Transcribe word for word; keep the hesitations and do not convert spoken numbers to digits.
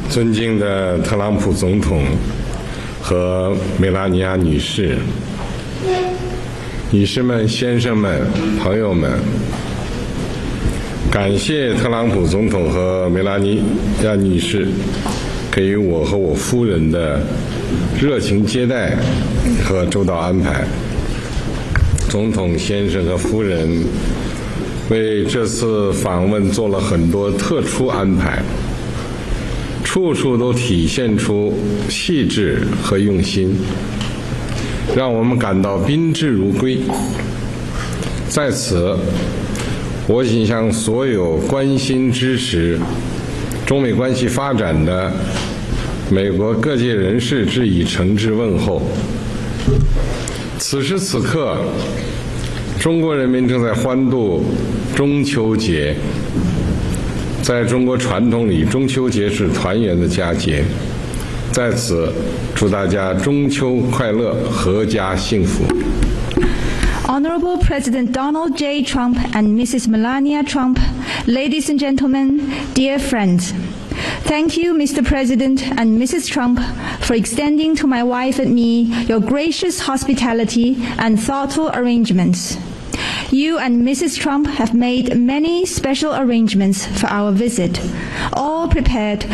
尊敬的特朗普总统和梅拉尼亚女士、女士们、先生们、朋友们，感谢特朗普总统和梅拉尼亚女士给予我和我夫人的热情接待和周到安排。总统先生和夫人为这次访问做了很多特殊安排，处处都体现出细致和用心，让我们感到宾至如归。在此，我谨向所有关心支持中美关系发展的美国各界人士致以诚挚问候。此时此刻，中国人民正在欢度中秋节。在中国传统里，中秋节是团圆的佳节。在此，祝大家中秋快乐，阖家幸福。 Honorable President Donald J. Trump and Missus Melania Trump, ladies and gentlemen, dear friends, thank you, Mister President and Missus Trump, for extending to my wife and me your gracious hospitality and thoughtful arrangements. You and Missus Trump have made many special arrangements for our visit, all prepared